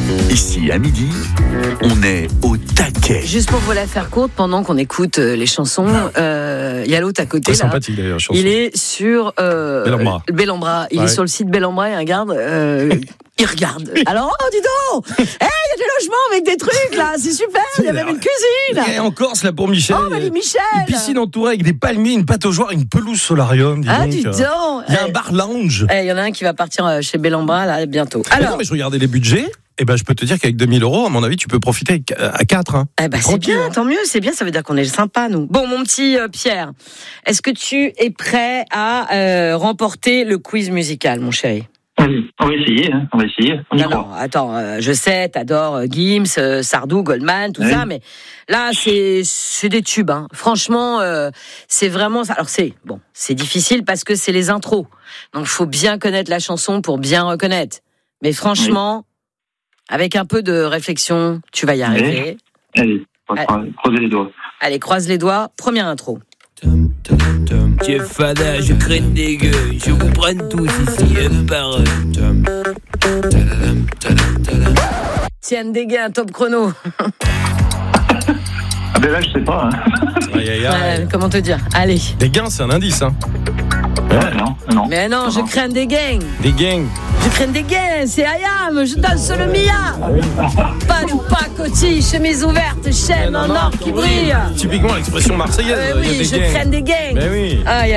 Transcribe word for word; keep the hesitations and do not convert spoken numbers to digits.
Ici, à midi, on est au taquet. Juste pour vous la faire courte, pendant qu'on écoute euh, les chansons, il euh, y a l'autre à côté. Très là. sympathique d'ailleurs, chanson. Il est sur euh, Bellambra. Bellambra. Il Ouais. est sur le site Bellambra et regarde. Euh, il regarde. Alors, oh, dis donc, il hey, y a des logements avec des trucs là, c'est super. Il y a même une cuisine. Et en Corse, là, pour Michel. Oh, bah dis Michel. Une piscine entourée avec des palmiers, une pataugeoire, une pelouse solarium. Dis Ah, donc. dis donc. Il y a un Eh. bar lounge. Il y en a un qui va partir euh, chez Bellambra là bientôt. Mais Alors, non, mais je regardais les budgets. Et ben, je peux te dire qu'avec deux mille euros, à mon avis, tu peux profiter à quatre. Hein. eh ben, c'est Tranquille, bien, hein. tant mieux, c'est bien, ça veut dire qu'on est sympa, nous. Bon, mon petit euh, Pierre, est-ce que tu es prêt à euh, remporter le quiz musical, mon chéri? Allez, on va essayer, hein, on va essayer. On y Non, croit. non, attends, euh, je sais, t'adores euh, Gims, euh, Sardou, Goldman, tout Oui. ça, mais là, c'est c'est des tubes. Hein. Franchement, euh, c'est vraiment ça. Alors, c'est bon, c'est difficile parce que c'est les intros. Donc, il faut bien connaître la chanson pour bien reconnaître. Mais franchement, avec un peu de réflexion, tu vas y arriver. Allez, on va Allez. croiser les doigts. Allez, croise les doigts, première intro. Chef Fada, je craigne des gueux, je vous prenne tous ici, un par un. Tienne des gains, top chrono. Ah ben là, je sais pas. Hein. Aïe, aïe, aïe. Ouais, comment te dire? Allez. Des gains, c'est un indice. Hein. Ouais, non, non. Mais non, je crains des gangs. Des gangs. Je crains des gains, c'est Ayam, je danse le Mia. Pas de pacotille, chemise ouverte, chaîne en or qui brille. Typiquement l'expression marseillaise. Euh, il y a oui, des je gangs. crains des gangs. Mais oui. Aïe,